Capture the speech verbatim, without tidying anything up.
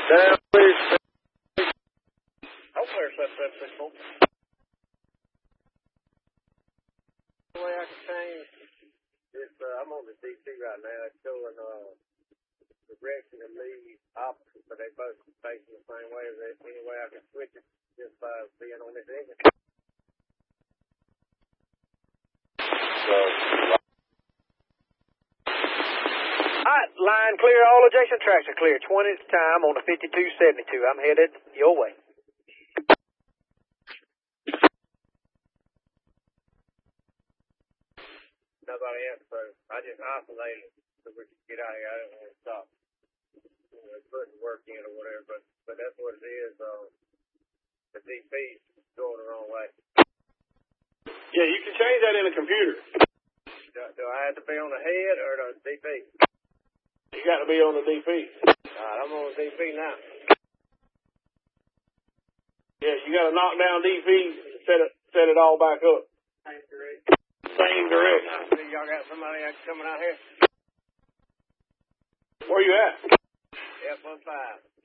Down, please. Hopefully there's less than six more. The way I can change is, uh, I'm on the D C right now. It's showing, uh, direction and lead opposite, but they both facing the same way. Is there any way I can switch it just by being on this engine? So, alright, line clear. All adjacent tracks are clear. twenty at a time on the fifty-two seventy-two. I'm headed your way. Nobody else, so I just isolated so we could get out of here. I didn't want to stop. You know, putting work in or whatever, but but that's what it is. Uh, the D P's going the wrong way. Yeah, you can change that in a computer. Do, do I have to be on the head or the D P? You got to be on the D P. Alright, I'm on the D P now. Yeah, you got to knock down D P, set it set it all back up. Same direction. Same direction. Y'all got somebody coming out here? Where you at? F one five.